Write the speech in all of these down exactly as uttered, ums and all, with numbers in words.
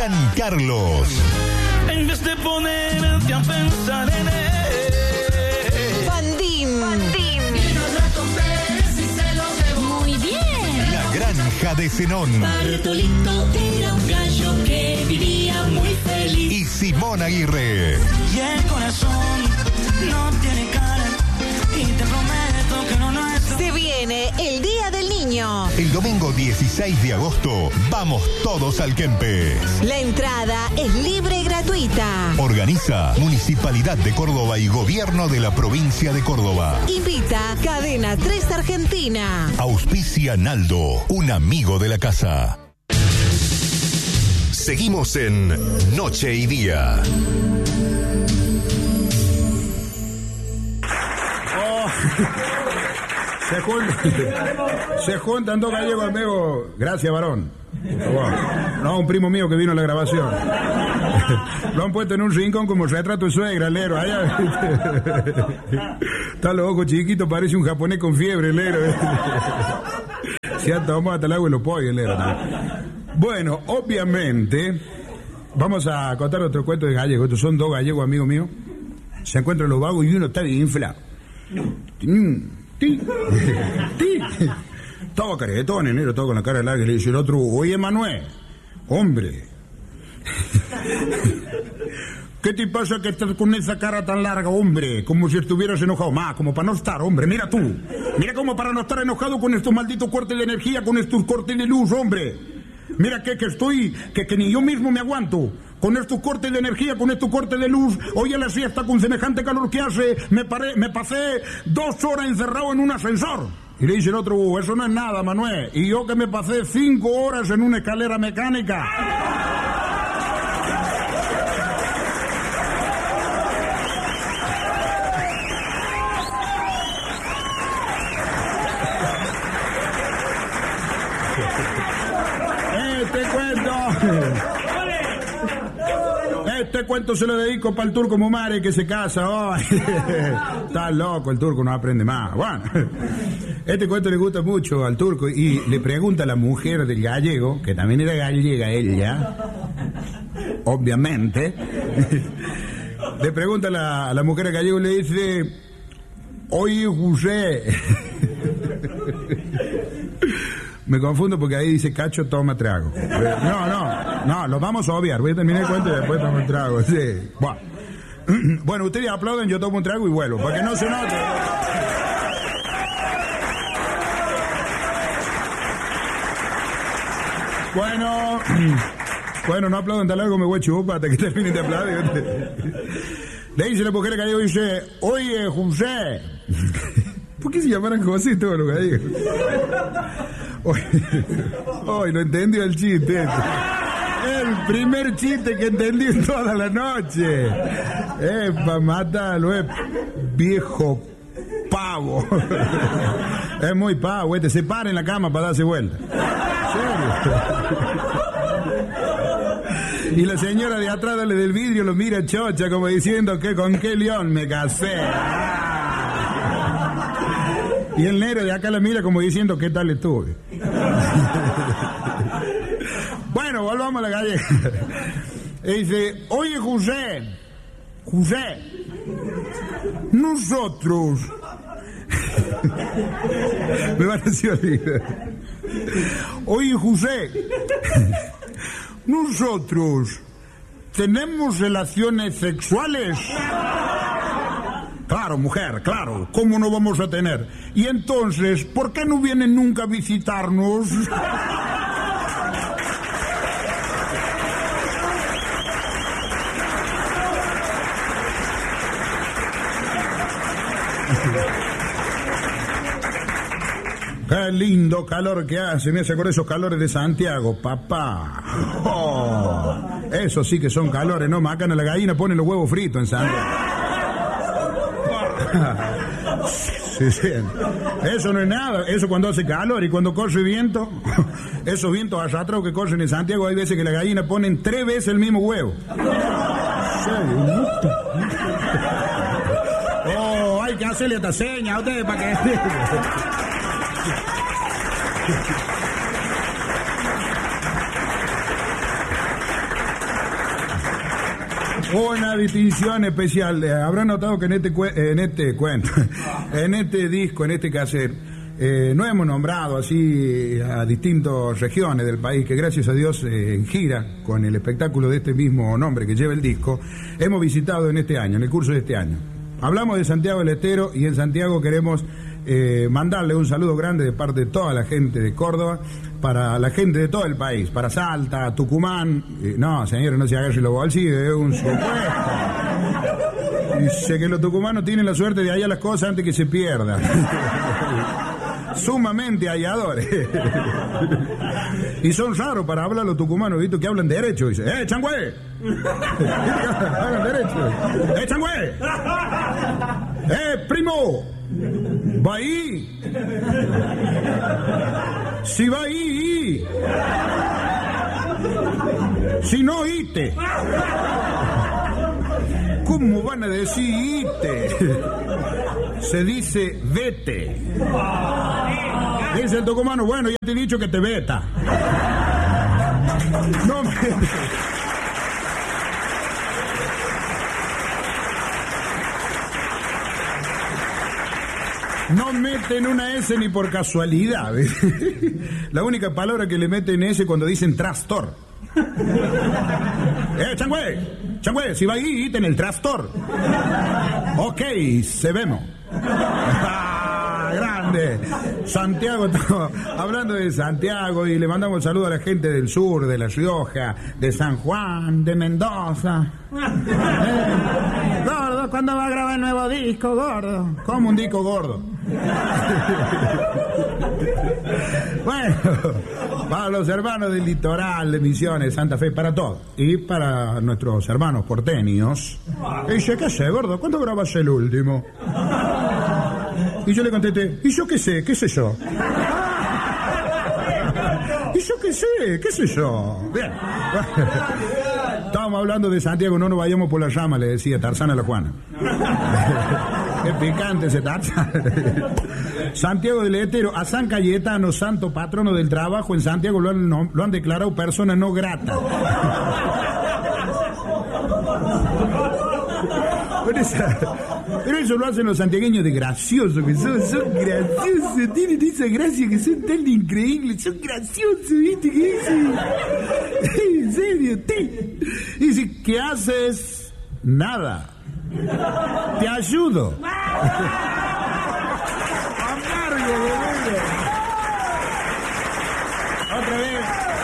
Juan Carlos. En vez de ponerte a pensar en él. Pandín. Pandín. Muy bien. La Granja de Zenón. Bartolito era un gallo que vivía muy feliz. Y Simón Aguirre. Y el corazón no tiene cara. Y te prometo que no nuestro. Se viene el Día del Niño. El domingo dieciséis de agosto, vamos todos al Kempes. La entrada es libre y gratuita. Organiza Municipalidad de Córdoba y Gobierno de la Provincia de Córdoba. Invita Cadena tres Argentina. Auspicia Naldo, un amigo de la casa. Seguimos en Noche y Día. Se juntan, se juntan dos gallegos amigos. Gracias, varón. No, un primo mío que vino a la grabación. Lo han puesto en un rincón como retrato de suegra, lero. Allá. Está los ojos chiquitos, parece un japonés con fiebre, lero. Se ha tomado hasta el agua y los pollos, lero. Bueno, obviamente, vamos a contar otro cuento de gallegos. Estos son dos gallegos amigos míos. Se encuentran los vagos y uno está bien inflado. Ti, ti. Todo caretón, enero, todo con la cara larga. Y le dice el otro, oye, Manuel, hombre, ¿qué te pasa que estás con esa cara tan larga, hombre? Como si estuvieras enojado. Más, como para no estar, hombre, mira tú. Mira como para no estar enojado con estos malditos cortes de energía, con estos cortes de luz, hombre. Mira que, que estoy, que, que ni yo mismo me aguanto. Con estos cortes de energía, con estos cortes de luz, hoy a la siesta con semejante calor que hace, me, paré, me pasé dos horas encerrado en un ascensor. Y le dice el otro, uh, eso no es nada, Manuel. Y yo que me pasé cinco horas en una escalera mecánica. Este cuento... Este cuento se lo dedico para el turco Mumare que se casa hoy. Está loco, el turco no aprende más. Bueno, este cuento le gusta mucho al turco y le pregunta a la mujer del gallego, que también era gallega ella, obviamente. Le pregunta a la, a la mujer del gallego y le dice, oye, José. Me confundo porque ahí dice cacho, toma trago. No, no, no, los vamos a obviar. Voy a terminar el cuento y después tomo el trago. Sí. Bueno. Bueno, ustedes aplauden, yo tomo un trago y vuelvo, para que no se note. Bueno, bueno, no aplaudan tan largo, me voy a chupar hasta que terminen de aplaudir. Le dice la mujer que ahí dice, oye, José. ¿Por qué se llamaran José todos los gallegos? Hoy, hoy no entendió el chiste. El primer chiste que entendí en toda la noche. Eh, pa' matarlo, es viejo pavo. Es muy pavo, este se para en la cama para darse vuelta. ¿Serio? Y la señora de atrás dale del vidrio lo mira chocha como diciendo que con qué león me casé. Y el negro de acá la mira como diciendo qué tal estuve. Bueno, volvamos a la gallega. Y dice, oye José, José, nosotros... Me van a decir, oye José, nosotros tenemos relaciones sexuales. Claro, mujer, claro, ¿cómo no vamos a tener? Y entonces, ¿por qué no vienen nunca a visitarnos? Qué lindo calor que hace, me hace acordar esos calores de Santiago, papá. Oh, eso sí que son calores, ¿no? Macan a la gallina, ponen los huevos fritos en Santiago. Sí, sí. Eso no es nada, eso cuando hace calor y cuando corre viento, esos vientos arrastrados que corren en Santiago, hay veces que la gallina ponen tres veces el mismo huevo. Oh, hay que hacerle esta seña a ustedes para que... Una distinción especial. Eh, habrán notado que en este, cue- en este cuento, en este disco, en este cassette, eh, no hemos nombrado así a distintas regiones del país que gracias a Dios eh, en gira con el espectáculo de este mismo nombre que lleva el disco, hemos visitado en este año, en el curso de este año. Hablamos de Santiago del Estero y en Santiago queremos eh, mandarle un saludo grande de parte de toda la gente de Córdoba, para la gente de todo el país, para Salta, Tucumán. Eh, no, señores, no se agarren los bolsillos, es un supuesto. Dice que los tucumanos tienen la suerte de hallar las cosas antes que se pierdan. Sumamente halladores. Y son raros para hablar los tucumanos, ¿viste? Que hablan derecho. Dice, ¡eh, changüe! Hablan derecho. ¡Eh, changüe! ¡Eh, primo! ¡Va ahí! Si va ahí, si no, ite. ¿Cómo van a decir ite? Se dice vete. Dice el tucumano, bueno, ya te he dicho que te veta. No me... No meten una S ni por casualidad. La única palabra que le meten S cuando dicen trastor. ¡Eh, changüe! ¡Changüe! Si va ahí, iten el trastor. Ok, se vemos. Ah, grande. Santiago, estamos hablando de Santiago y le mandamos saludo a la gente del sur, de La Rioja, de San Juan, de Mendoza. Eh, gordo, ¿cuándo va a grabar el nuevo disco, gordo? ¿Cómo un disco gordo? Bueno, para los hermanos del litoral, de Misiones, Santa Fe, para todos. Y para nuestros hermanos porteños. Y dice, ¿qué sé, gordo? ¿Cuándo grabas el último? Y yo le contesté, ¿y yo qué sé? ¿Qué sé yo? ¿Y yo qué sé? ¿Qué sé yo? Bien. Estábamos hablando de Santiago, no nos vayamos por la rama, le decía Tarzán a la Juana. Qué picante ese Tarzán. Santiago del Estero, a San Cayetano, santo patrono del trabajo, en Santiago lo han, no, lo han declarado persona no grata. Pero, esa, pero eso lo hacen los santiagueños de graciosos, que son, son graciosos, tienen esa gracia que son tan increíbles, son graciosos, ¿viste? Que dicen, en serio, te dice, ¿qué haces? Nada. Te ayudo. Amargo, boludo. Otra vez.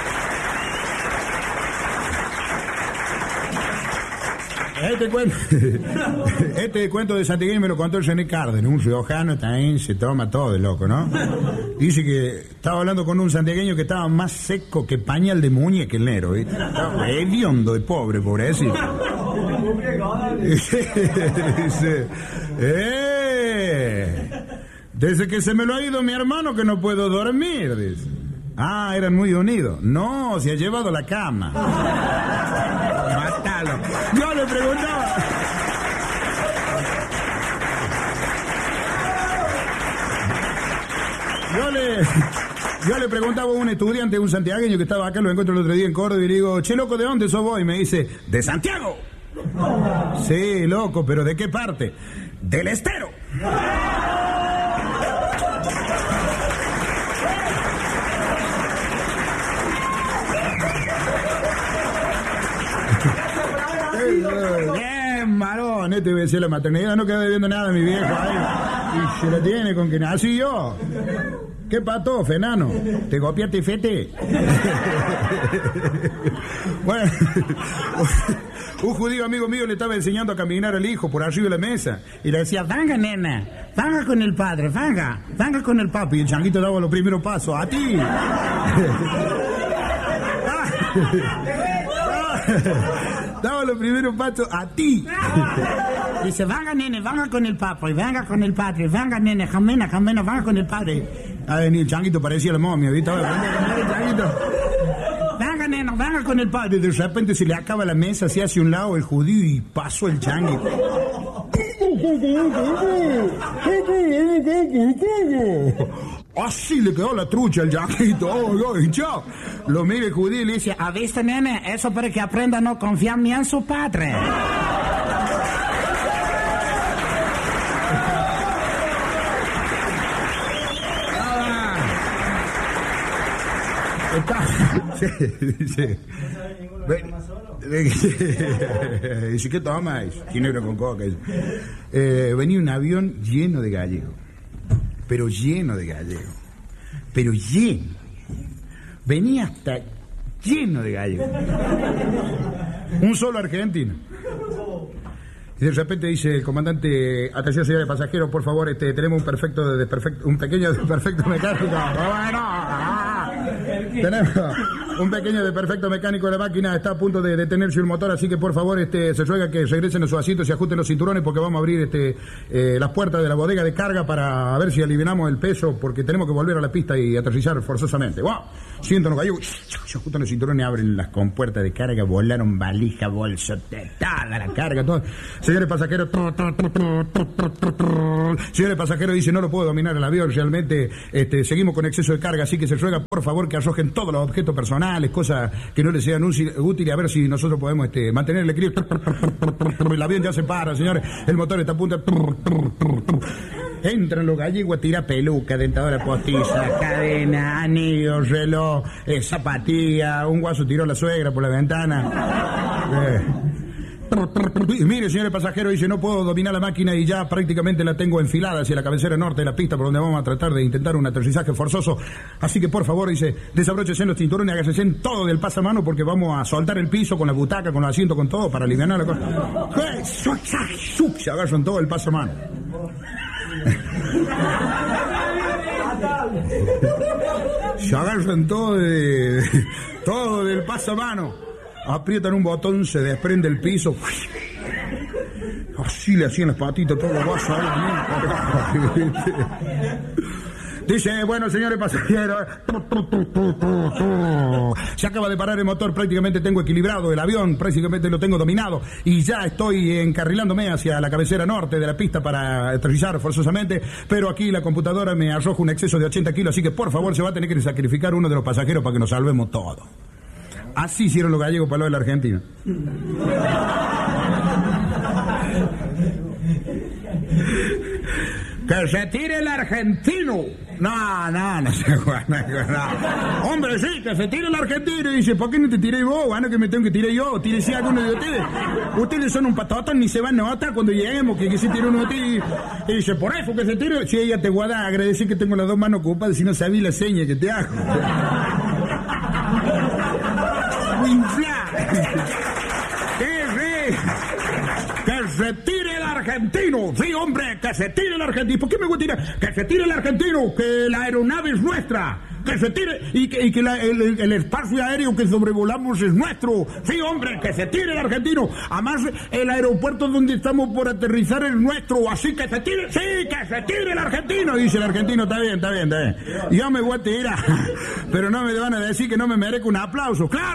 Este cuento, este cuento de Santiago me lo contó el René Cárdenas, un riojano también se toma todo de loco, ¿no? Dice que estaba hablando con un santiagueño que estaba más seco que pañal de muñeca el negro, ¿viste? Estaba hediondo de pobre, pobrecito. Dice, ¡eh! Desde que se me lo ha ido mi hermano que no puedo dormir, dice. Ah, eran muy unidos. No, se ha llevado la cama. Mátalo. Yo le preguntaba. Yo le, yo le preguntaba a un estudiante, un santiagueño que estaba acá, lo encuentro el otro día en Córdoba, y le digo, che, loco, ¿de dónde sos vos? Y me dice, ¡de Santiago! Sí, loco, pero ¿de qué parte? ¡Del Estero! Bien, varón, este debe ser la maternidad, no queda debiendo nada a mi viejo ahí. Y se lo tiene con que nací yo. ¿Qué pato, fenano? ¿Te copiaste, fete? Bueno, un judío amigo mío le estaba enseñando a caminar al hijo por arriba de la mesa y le decía, venga, nena, venga con el padre, venga, venga con el papi. Y el changuito daba los primeros pasos, a ti. Daba los primeros pasos a ti. Dice, venga, nene, venga con el papi, venga con el padre, venga, nene, jamena, jamena, venga con el padre. A venir el changuito, parecía la momia, ¿viste? Venga, el changuito. Venga, nena, venga con el padre. De repente se le acaba la mesa, se hace un lado el judío y pasó el changuito. Así le quedó la trucha al changuito. Oh, oh, chao. Lo mira el judío y le dice, ¿Ha visto, nene? Eso para que aprenda a no confiar ni en su padre. Sí, sí. Dice, ¿qué tomas? Ginebra con coca. Eh, venía un avión lleno de gallegos, pero lleno de gallegos, pero lleno. Venía hasta lleno de gallegos. Un solo argentino. Y de repente dice el comandante, atención señores pasajeros, por favor, este, tenemos un perfecto de perfecto, un pequeño de perfecto mecánico. Tenemos un pequeño de perfecto mecánico de la máquina, está a punto de detenerse el motor, así que por favor este, se ruega que regresen a sus asientos y ajusten los cinturones porque vamos a abrir este, eh, las puertas de la bodega de carga para ver si aliviamos el peso porque tenemos que volver a la pista y aterrizar forzosamente. ¡Wow! Sienten los gallegos, se ajustan los cinturones, abren las compuertas de carga, volaron valija, bolsa, toda la carga, todo. Señores pasajeros, señores pasajeros, dice, no lo puedo dominar el avión, realmente este, seguimos con exceso de carga, así que se ruega por favor que arrojen todos los objetos personales, cosas que no les sean útiles, a ver si nosotros podemos este, mantener el equilibrio. El avión ya se para, señores, el motor está a punto de... Entran los gallegos a tirar peluca, dentadora postiza, cadena, anillos, reloj, eh, zapatilla, un guaso tiró a la suegra por la ventana. Eh. Mire, señores pasajeros, dice, no puedo dominar la máquina y ya prácticamente la tengo enfilada hacia la cabecera norte de la pista por donde vamos a tratar de intentar un aterrizaje forzoso. Así que, por favor, dice, desabróchese en los cinturones, hágase en todo del pasamano porque vamos a soltar el piso con la butaca, con los asientos, con todo para aliviar la cosa. Se agarran todo el pasamano. Se agarran todo de, todo del pasamano, aprietan un botón, se desprende el piso, así le hacían las patitas, todo lo vas a ver. Dice, bueno, señores pasajeros, se acaba de parar el motor, prácticamente tengo equilibrado el avión, prácticamente lo tengo dominado y ya estoy encarrilándome hacia la cabecera norte de la pista para aterrizar forzosamente, pero aquí la computadora me arroja un exceso de ochenta kilos, así que por favor se va a tener que sacrificar uno de los pasajeros para que nos salvemos todos. Así hicieron los gallegos para lo del argentino. ¡Que se tire el argentino! No, no, no se juega, no, no. Hombre, sí, que se tire el argentino. Y dice, ¿por qué no te tiré vos? Bueno, que me tengo que tirar yo. Tírese alguno de ustedes. Ustedes son un patotón, ni se van a notar cuando lleguemos, que, que se tire uno de ustedes. Y dice, por eso que se tire. Si ella te guarda, agradecer que tengo las dos manos ocupadas, si no sabía la seña que te hago. ¿Qué, que se tire el argentino. Sí, hombre, que se tire el argentino. ¿Por qué me voy a tirar? Que se tire el argentino, que la aeronave es nuestra. Que se tire y que, y que la, el, el espacio aéreo que sobrevolamos es nuestro. Sí, hombre, que se tire el argentino. Además, el aeropuerto donde estamos por aterrizar es nuestro. Así que se tire. Sí, que se tire el argentino. Dice el argentino, está bien, está bien, está bien. Yo me voy a tirar. Pero no me van a decir que no me merezco un aplauso. ¡Claro!